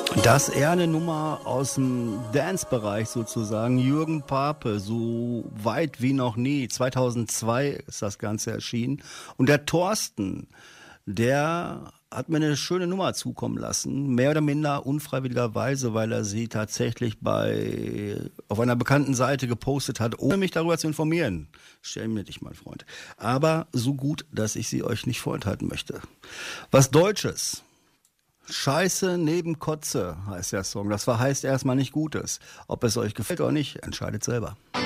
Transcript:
Das eher eine Nummer aus dem Dance-Bereich sozusagen. Jürgen Pape, so weit wie noch nie. 2002 ist das Ganze erschienen. Und der Thorsten, der hat mir eine schöne Nummer zukommen lassen. Mehr oder minder unfreiwilligerweise, weil er sie tatsächlich auf einer bekannten Seite gepostet hat, ohne mich darüber zu informieren. Schäme dich, mein Freund. Aber so gut, dass ich sie euch nicht vorenthalten möchte. Was Deutsches. Scheiße neben Kotze heißt der Song. Das heißt erstmal nicht Gutes. Ob es euch gefällt oder nicht, entscheidet selber.